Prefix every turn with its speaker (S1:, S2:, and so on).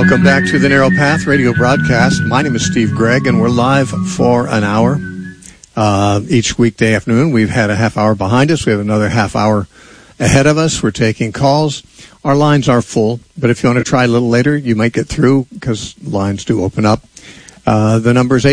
S1: Welcome back to the Narrow Path radio broadcast. My name is Steve Gregg, and we're live for an hour each weekday afternoon. We've had a half hour behind us. We have another half hour ahead of us. We're taking calls. Our lines are full, but if you want to try a little later, you might get through because lines do open up. The number is